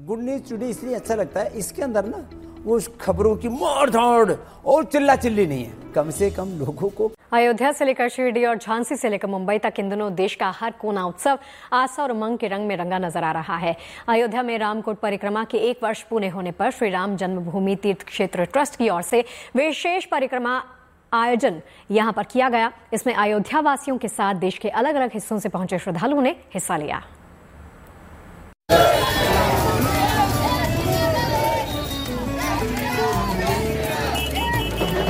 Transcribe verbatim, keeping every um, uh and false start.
Good news today इसलिए अच्छा लगता है, इसके अंदर ना वो खबरों की मार धाड़ और चिल्ला चिल्ली नहीं है, कम से कम लोगों को। अयोध्या से लेकर शिरडी और झांसी से लेकर मुंबई तक इन दिनों देश का हर कोना उत्सव आस्था और उमंग के रंग में रंगा नजर आ रहा है। अयोध्या में रामकोट परिक्रमा के एक वर्ष पूरे होने पर श्री राम जन्मभूमि तीर्थ क्षेत्र ट्रस्ट की ओर से विशेष परिक्रमा आयोजन यहां पर किया गया। इसमें अयोध्या वासियों के साथ देश के अलग अलग हिस्सों से पहुंचे श्रद्धालुओं ने हिस्सा लिया।